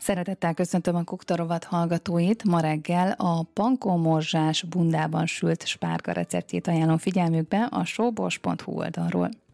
Szeretettel köszöntöm a Kukta rovat hallgatóit. Ma reggel a pankó morzsás bundában sült spárga receptjét ajánlom figyelmükbe a showbosch.hu oldalról.